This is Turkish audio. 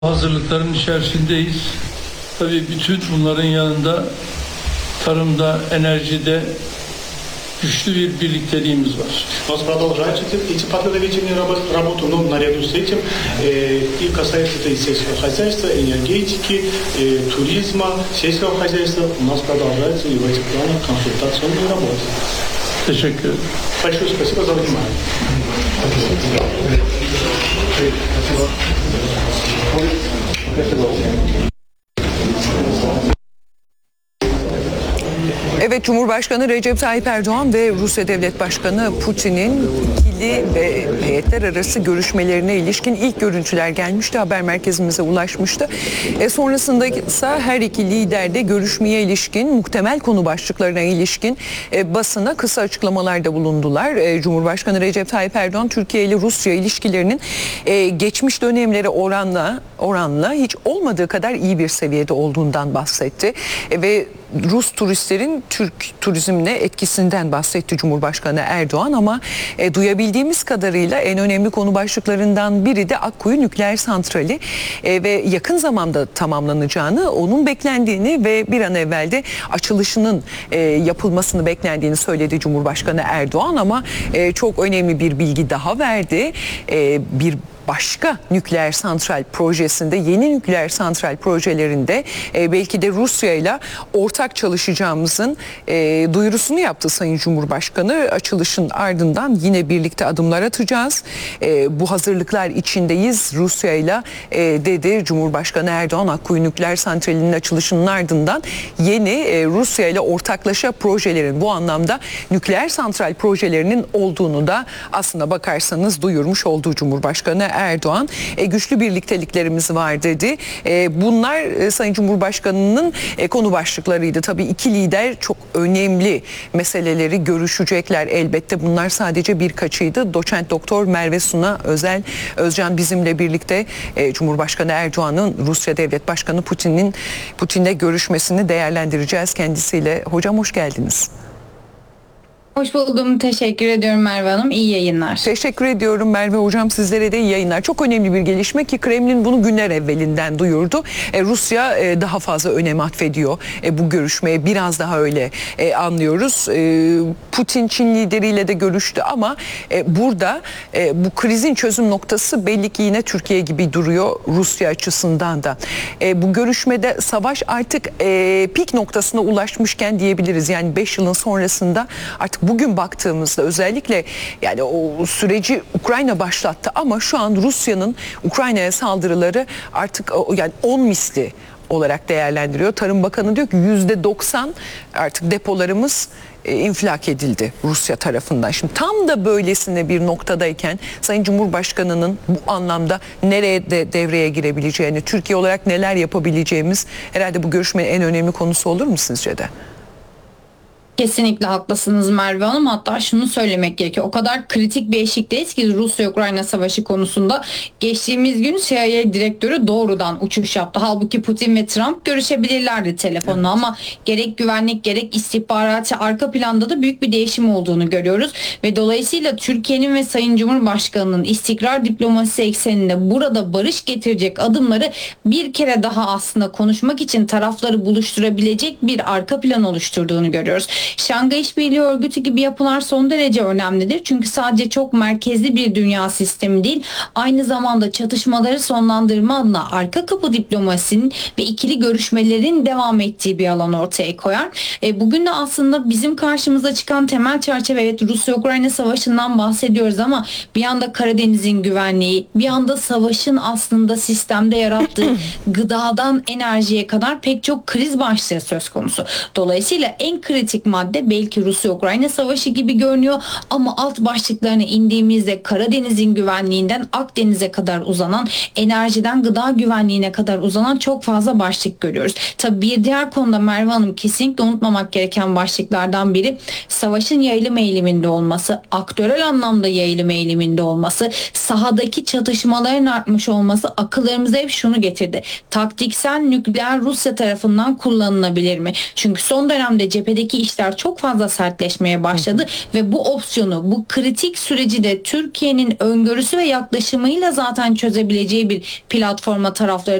Hazırlıkların içerisindeyiz. Tabii bütün bunların yanında tarımda, enerjide güçlü bir birlikteliğimiz var. Нас продолжают эти последовательные работу, но наряду с этим и касается это и сельского хозяйства, энергетики, туризма, сельского хозяйства. У нас продолжается и в этих планах консультационные работы. Teşekkür ederim. Большое спасибо за внимание. Evet, Cumhurbaşkanı Recep Tayyip Erdoğan ve Rusya Devlet Başkanı Putin'in ikili ve heyetler arası görüşmelerine ilişkin ilk görüntüler gelmişti. Haber merkezimize ulaşmıştı. Sonrasında ise her iki lider de görüşmeye ilişkin, muhtemel konu başlıklarına ilişkin basına kısa açıklamalarda bulundular. Cumhurbaşkanı Recep Tayyip Erdoğan, Türkiye ile Rusya ilişkilerinin geçmiş dönemlere oranla hiç olmadığı kadar iyi bir seviyede olduğundan bahsetti. Ve Rus turistlerin Türk turizmine etkisinden bahsetti Cumhurbaşkanı Erdoğan ama duyabildiğimiz kadarıyla en önemli konu başlıklarından biri de Akkuyu Nükleer Santrali ve yakın zamanda tamamlanacağını, onun beklendiğini ve bir an evvel de açılışının yapılmasını beklendiğini söyledi Cumhurbaşkanı Erdoğan ama çok önemli bir bilgi daha verdi. Bir başka nükleer santral projesinde, yeni nükleer santral projelerinde belki de Rusya ile ortak çalışacağımızın duyurusunu yaptı Sayın Cumhurbaşkanı. Açılışın ardından yine birlikte adımlar atacağız. Bu hazırlıklar içindeyiz Rusya ile dedi Cumhurbaşkanı Erdoğan. Akkuyu Nükleer Santrali'nin açılışının ardından yeni Rusya ile ortaklaşa projelerin, bu anlamda nükleer santral projelerinin olduğunu da aslında bakarsanız duyurmuş olduğu Cumhurbaşkanı Erdoğan. Güçlü birlikteliklerimiz var dedi. Bunlar Sayın Cumhurbaşkanı'nın konu başlıklarıydı. Tabii iki lider çok önemli meseleleri görüşecekler elbette. Bunlar sadece birkaçıydı. Doçent Doktor Merve Suna Özcan bizimle birlikte Cumhurbaşkanı Erdoğan'ın Rusya Devlet Başkanı Putin'le görüşmesini değerlendireceğiz kendisiyle. Hocam hoş geldiniz. Hoş buldum. Teşekkür ediyorum Merve Hanım. İyi yayınlar. Teşekkür ediyorum Merve Hocam. Sizlere de iyi yayınlar. Çok önemli bir gelişme ki Kremlin bunu günler evvelinden duyurdu. Rusya daha fazla önem atfediyor bu görüşmeye. Biraz daha öyle anlıyoruz. Putin Çin lideriyle de görüştü ama burada bu krizin çözüm noktası belli ki yine Türkiye gibi duruyor Rusya açısından da. Bu görüşmede savaş artık pik noktasına ulaşmışken diyebiliriz. Yani 5 yılın sonrasında artık bugün baktığımızda özellikle yani o süreci Ukrayna başlattı ama şu an Rusya'nın Ukrayna'ya saldırıları artık yani 10 misli olarak değerlendiriyor. Tarım Bakanı diyor ki %90 artık depolarımız infilak edildi Rusya tarafından. Şimdi tam da böylesine bir noktadayken Sayın Cumhurbaşkanı'nın bu anlamda nereye de devreye girebileceğini, Türkiye olarak neler yapabileceğimiz herhalde bu görüşmenin en önemli konusu olur mu sizce de? Kesinlikle haklısınız Merve Hanım. Hatta şunu söylemek gerekiyor. O kadar kritik bir eşikteyiz ki Rusya-Ukrayna savaşı konusunda geçtiğimiz gün CIA direktörü doğrudan uçuş yaptı. Halbuki Putin ve Trump görüşebilirlerdi telefonla ama gerek güvenlik gerek istihbaratı arka planda da büyük bir değişim olduğunu görüyoruz. Ve dolayısıyla Türkiye'nin ve Sayın Cumhurbaşkanı'nın istikrar diplomasisi ekseninde burada barış getirecek adımları bir kere daha aslında konuşmak için tarafları buluşturabilecek bir arka plan oluşturduğunu görüyoruz. Şangay İşbirliği Örgütü gibi yapılar son derece önemlidir. Çünkü sadece çok merkezli bir dünya sistemi değil, aynı zamanda çatışmaları sonlandırma adına arka kapı diplomasinin ve ikili görüşmelerin devam ettiği bir alan ortaya koyar. Bugün de aslında bizim karşımıza çıkan temel çerçeve, evet Rusya-Ukrayna savaşından bahsediyoruz ama bir yanda Karadeniz'in güvenliği, bir yanda savaşın aslında sistemde yarattığı gıdadan enerjiye kadar pek çok kriz başlığı söz konusu. Dolayısıyla en kritik madde belki Rusya-Ukrayna savaşı gibi görünüyor ama alt başlıklarına indiğimizde Karadeniz'in güvenliğinden Akdeniz'e kadar uzanan, enerjiden gıda güvenliğine kadar uzanan çok fazla başlık görüyoruz. Tabii bir diğer konuda Merve Hanım kesinlikle unutmamak gereken başlıklardan biri savaşın yayılım eğiliminde olması, aktörel anlamda yayılım eğiliminde olması, sahadaki çatışmaların artmış olması akıllarımıza hep şunu getirdi. Taktiksel nükleer Rusya tarafından kullanılabilir mi? Çünkü son dönemde cephedeki işler işler çok fazla sertleşmeye başladı ve bu opsiyonu, bu kritik süreci de Türkiye'nin öngörüsü ve yaklaşımıyla zaten çözebileceği bir platforma tarafları